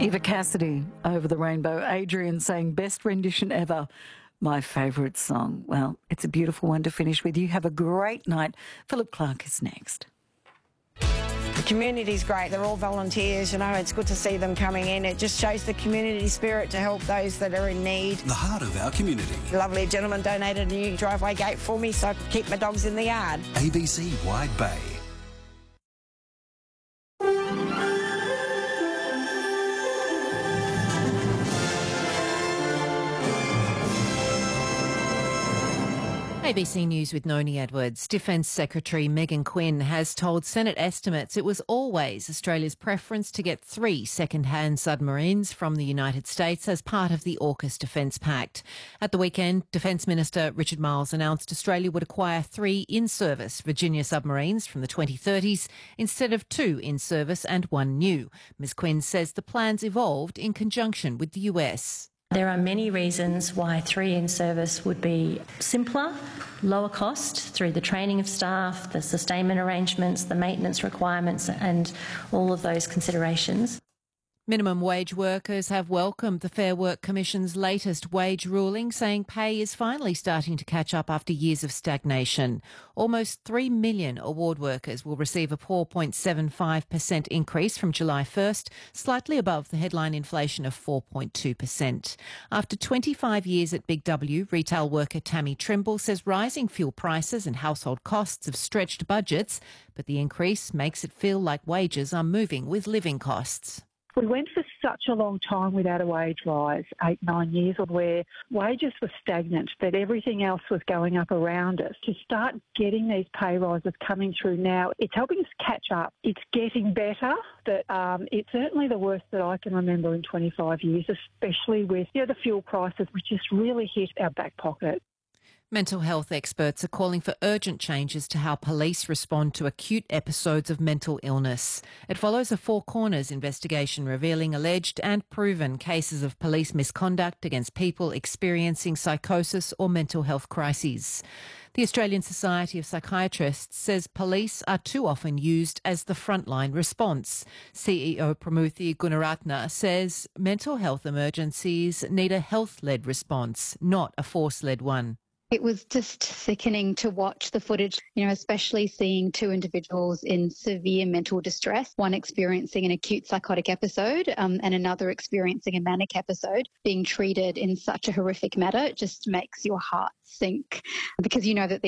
Eva Cassidy, Over the Rainbow. Adrian saying, best rendition ever. My favourite song. Well, it's a beautiful one to finish with. You have a great night. Philip Clark is next. The community's great. They're all volunteers, it's good to see them coming in. It just shows the community spirit to help those that are in need. The heart of our community. A lovely gentleman donated a new driveway gate for me so I can keep my dogs in the yard. ABC Wide Bay. ABC News with Noni Edwards. Defence Secretary Megan Quinn has told Senate estimates it was always Australia's preference to get 3 second-hand submarines from the United States as part of the AUKUS Defence Pact. At the weekend, Defence Minister Richard Marles announced Australia would acquire 3 in-service Virginia submarines from the 2030s instead of 2 in-service and 1 new. Ms Quinn says the plans evolved in conjunction with the US. There are many reasons why 3 in service would be simpler, lower cost through the training of staff, the sustainment arrangements, the maintenance requirements and all of those considerations. Minimum wage workers have welcomed the Fair Work Commission's latest wage ruling, saying pay is finally starting to catch up after years of stagnation. Almost 3 million award workers will receive a 4.75% increase from July 1st, slightly above the headline inflation of 4.2%. After 25 years at Big W, retail worker Tammy Trimble says rising fuel prices and household costs have stretched budgets, but the increase makes it feel like wages are moving with living costs. We went for such a long time without a wage rise, 8-9 years, where wages were stagnant, but everything else was going up around us. To start getting these pay rises coming through now, it's helping us catch up. It's getting better, but it's certainly the worst that I can remember in 25 years, especially with the fuel prices, which just really hit our back pocket. Mental health experts are calling for urgent changes to how police respond to acute episodes of mental illness. It follows a Four Corners investigation revealing alleged and proven cases of police misconduct against people experiencing psychosis or mental health crises. The Australian Society of Psychiatrists says police are too often used as the frontline response. CEO Pramuthi Gunaratna says mental health emergencies need a health-led response, not a force-led one. It was just sickening to watch the footage, especially seeing 2 individuals in severe mental distress, one experiencing an acute psychotic episode and another experiencing a manic episode, being treated in such a horrific manner. It just makes your heart sink because you know that